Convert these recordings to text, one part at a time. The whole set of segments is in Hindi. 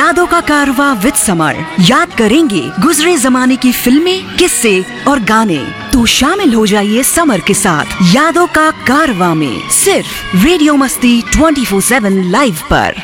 यादों का कारवां विद समर। याद करेंगे गुजरे जमाने की फिल्में, किस्से और गाने। तो शामिल हो जाइए समर के साथ यादों का कारवां में, सिर्फ रेडियो मस्ती 24/7 लाइव पर।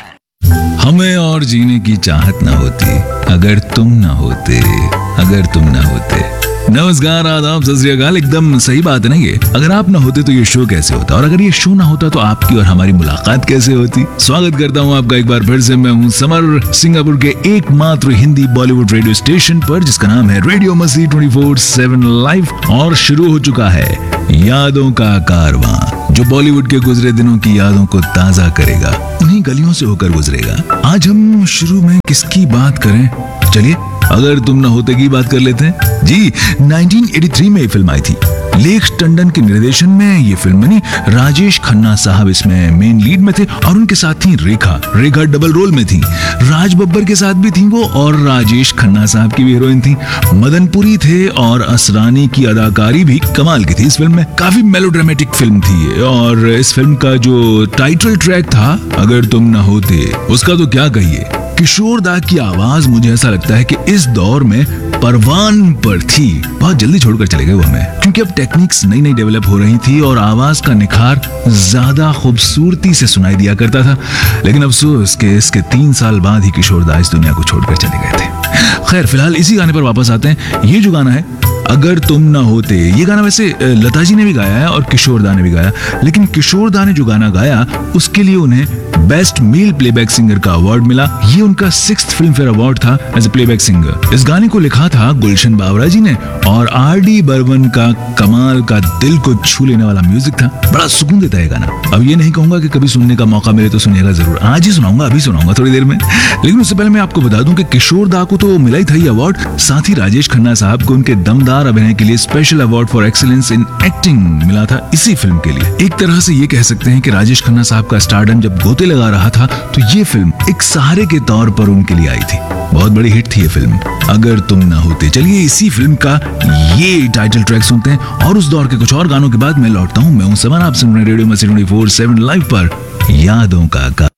हमें और जीने की चाहत ना होती अगर तुम ना होते, अगर तुम ना होते। नमस्कार, आदाब, सत श्री अकाल। एकदम सही बात है ना ये। अगर आप ना होते तो ये शो कैसे होता, और अगर ये शो ना होता तो आपकी और हमारी मुलाकात कैसे होती। स्वागत करता हूँ आपका एक बार फिर से। मैं हूँ समर, सिंगापुर के एकमात्र हिंदी बॉलीवुड रेडियो स्टेशन पर, जिसका नाम है रेडियो मस्ती 24/7 लाइव। और शुरू हो चुका है यादों का कारवां, जो बॉलीवुड के गुजरे दिनों की यादों को ताजा करेगा, उन्हीं गलियों से होकर गुजरेगा। आज हम शुरू में किसकी बात करें? चलिए, अगर तुम न होते की बात कर लेते हैं। जी, 1983 में ये फिल्म आई थी। लेख टंडन के निर्देशन में ये फिल्म बनी। राजेश खन्ना साहब इसमें मेन लीड में थे और उनके साथ थी रेखा डबल रोल में थी। राज बब्बर के साथ भी थी वो, और राजेश खन्ना साहब की भी हीरोइन थी। मदनपुरी थे और असरानी की अदाकारी भी कमाल की थी इस फिल्म में। काफी मेलोड्रामेटिक फिल्म थी ये। और इस फिल्म का जो टाइटल ट्रैक था, अगर तुम न होते, उसका तो क्या कहिए। किशोर दा की आवाज, मुझे ऐसा लगता है कि इस दौर में परवान पर थी। बहुत जल्दी छोड़कर चले गए वो हमें, क्योंकि अब टेक्निक्स नई नई डेवलप हो रही थी और आवाज का निखार ज्यादा खूबसूरती से सुनाई दिया करता था। लेकिन अफसोस के इसके 3 साल बाद ही किशोर दा इस दुनिया को छोड़कर चले गए थे। खैर, फिलहाल इसी गाने पर वापस आते हैं। ये जो गाना है, अगर तुम ना होते, ये गाना वैसे लता जी ने भी गाया है और किशोर दा ने भी गाया। लेकिन किशोर दा ने जो गाना गाया, उसके लिए उन्हें बेस्ट मेल प्लेबैक सिंगर का अवार्ड मिला। ये उनका 6th फिल्म फेयर अवार्ड था एज ए प्लेबैक सिंगर। इस गाने को लिखा था गुलशन बावरा जी ने, और आर.डी. बर्मन का कमाल का दिल को छू लेने वाला म्यूजिक था। बड़ा सुकून देता है गाना। अब ये नहीं कहूंगा कि कभी सुनने का मौका मिले तो सुनिएगा जरूर। आज ही सुनाऊंगा, अभी सुनाऊंगा थोड़ी देर में। लेकिन उससे पहले मैं आपको बता दूं कि किशोर दा को तो मिला ही था ये अवार्ड, साथ ही राजेश खन्ना साहब को उनके दमदार अभिनय के लिए special award for excellence in acting मिला था इसी फिल्म के लिए। एक तरह से ये कह सकते हैं कि राजेश खन्ना साहब का स्टारडम जब गोते लगा रहा था, तो ये फिल्म एक सहारे के तौर पर उनके लिए आई थी। बहुत बड़ी हिट थी ये फिल्म, अगर तुम ना होते। चलिए, इसी फिल्म का ये टाइटल ट्रैक सुनते हैं, और उस दौर के कुछ और गानों के बाद मैं लौटता हूँ। मैं हूँ समर, आप सुन रहे रेडियो मस्ती 24/7 लाइव पर यादों का